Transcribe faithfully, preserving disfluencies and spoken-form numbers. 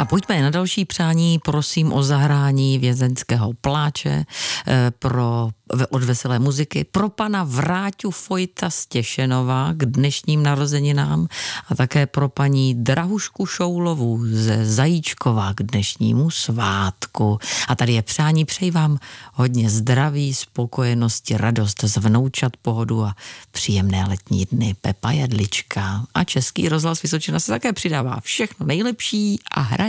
pojďme na další přání, prosím o zahrání vězeňského pláče pro, od Veselé muziky pro pana Vráťu Fojta z Těšenova k dnešním narozeninám a také pro paní Drahušku Šoulovou ze Zajíčkova k dnešnímu svátku. A tady je přání, přeji vám hodně zdraví, spokojenosti, radost z vnoučat, pohodu a příjemné letní dny. Pepa Jedlička a Český rozhlas Vysočina se také přidává všechno nejlepší a hraje.